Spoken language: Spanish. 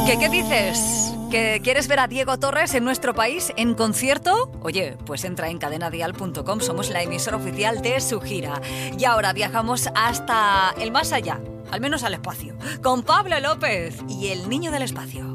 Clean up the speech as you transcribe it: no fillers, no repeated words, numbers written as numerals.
¿Qué dices? ¿Que quieres ver a Diego Torres en nuestro país en concierto? Oye, pues entra en cadenadial.com, somos la emisora oficial de su gira. Y ahora viajamos hasta el más allá, al menos al espacio, con Pablo López y el niño del espacio.